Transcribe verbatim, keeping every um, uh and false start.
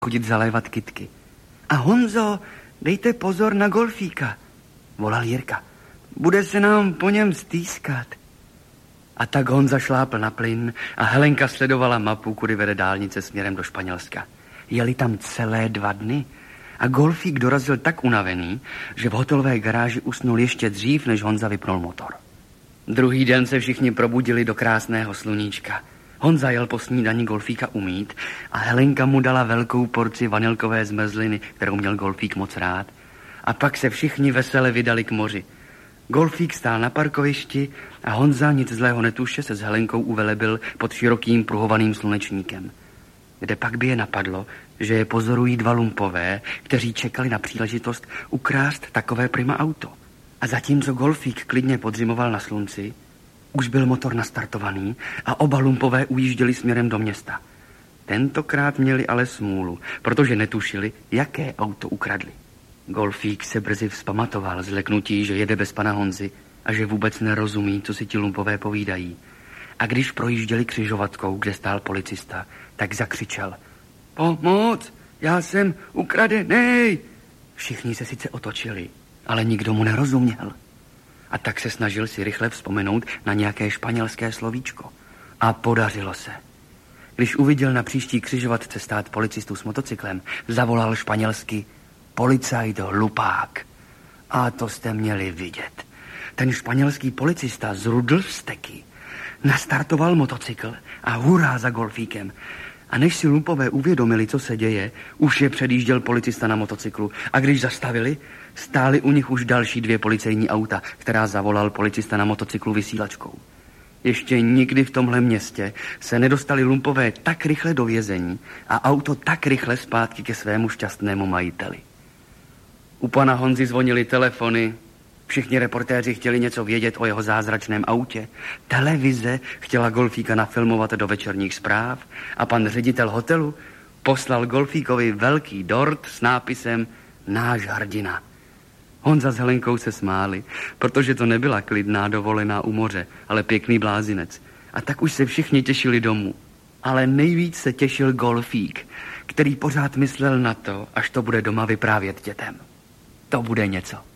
chodit zalévat kytky. A Honzo, dejte pozor na golfíka, volal Jirka. Bude se nám po něm stýskat. A tak Honza šlápl na plyn a Helenka sledovala mapu, kudy vede dálnice směrem do Španělska. Jeli tam celé dva dny a golfík dorazil tak unavený, že v hotelové garáži usnul ještě dřív, než Honza vypnul motor. Druhý den se všichni probudili do krásného sluníčka. Honza jel po snídani golfíka umýt a Helenka mu dala velkou porci vanilkové zmrzliny, kterou měl golfík moc rád. A pak se všichni vesele vydali k moři. Golfík stál na parkovišti a Honza, nic zlého netuše, se s Helenkou uvelebil pod širokým pruhovaným slunečníkem. Kde pak by je napadlo, že je pozorují dva lumpové, kteří čekali na příležitost ukrást takové prima auto. A zatímco golfík klidně podřimoval na slunci, už byl motor nastartovaný a oba lumpové ujížděli směrem do města. Tentokrát měli ale smůlu, protože netušili, jaké auto ukradli. Golfík se brzy vzpamatoval z leknutí, že jede bez pana Honzy a že vůbec nerozumí, co si ti lumpové povídají. A když projížděli křižovatkou, kde stál policista, tak zakřičel: Pomoc, já jsem ukradenej! Všichni se sice otočili, ale nikdo mu nerozuměl. A tak se snažil si rychle vzpomenout na nějaké španělské slovíčko. A podařilo se. Když uviděl na příští křižovatce stát policistu s motocyklem, zavolal španělsky: Policajt hlupák. A to jste měli vidět. Ten španělský policista zrudl vzteky, nastartoval motocykl a hurá za golfíkem. A než si lumpové uvědomili, co se děje, už je předjížděl policista na motocyklu. A když zastavili, stály u nich už další dvě policejní auta, která zavolal policista na motocyklu vysílačkou. Ještě nikdy v tomhle městě se nedostali lumpové tak rychle do vězení a auto tak rychle zpátky ke svému šťastnému majiteli. U pana Honzy zvonily telefony, všichni reportéři chtěli něco vědět o jeho zázračném autě, televize chtěla golfíka nafilmovat do večerních zpráv a pan ředitel hotelu poslal golfíkovi velký dort s nápisem Náš hrdina. Honza s Helenkou se smáli, protože to nebyla klidná dovolená u moře, ale pěkný blázinec. A tak už se všichni těšili domů. Ale nejvíc se těšil golfík, který pořád myslel na to, až to bude doma vyprávět dětem. To bude něco.